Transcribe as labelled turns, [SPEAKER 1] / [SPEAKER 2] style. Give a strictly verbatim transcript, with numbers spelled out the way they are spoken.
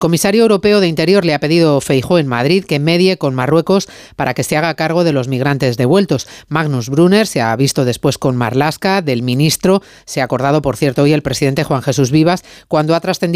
[SPEAKER 1] Comisario Europeo de Interior le ha pedido Feijóo en Madrid que medie con Marruecos para que se haga cargo de los migrantes devueltos. Magnus Brunner se ha visto después con Marlaska, del ministro. Se ha acordado, por cierto, hoy el presidente Juan Jesús Vivas, cuando ha trascendido